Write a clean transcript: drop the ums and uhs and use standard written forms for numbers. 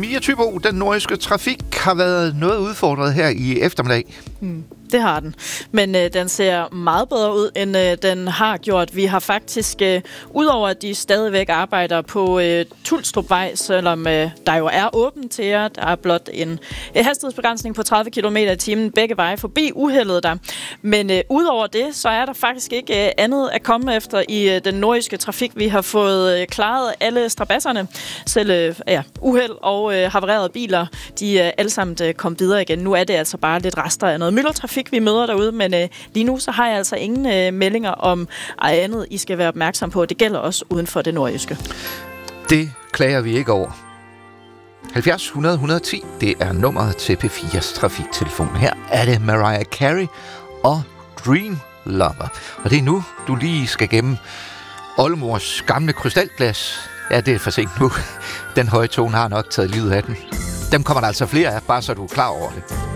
A4 Thybo, den nordjyske trafik, har været noget udfordret her i eftermiddag. Det har den. Men den ser meget bedre ud, end den har gjort. Vi har faktisk, udover at de stadigvæk arbejder på Tulstrupvej, selvom der jo er åbent til jer, der er blot en hastighedsbegrænsning på 30 km i timen begge veje forbi uheldet der. Men udover det, så er der faktisk ikke andet at komme efter i den nordjyske trafik. Vi har fået klaret alle strabasserne. Selv uheld og havarerede biler, de er alle sammen kommet videre igen. Nu er det altså bare lidt rester af noget myldertrafik, vi møder derude, men lige nu så har jeg altså ingen meldinger om andet, I skal være opmærksom på. Det gælder også uden for det nordjyske. Det klager vi ikke over. 70 100 110, det er nummeret til P4's trafiktelefon. Her er det Mariah Carey og Dream Lover. Og det er nu, du lige skal gemme oldemors gamle krystalglas. Ja, det er for sent nu. Den høje tone har nok taget livet af den. Dem kommer der altså flere af, bare så du er klar over det.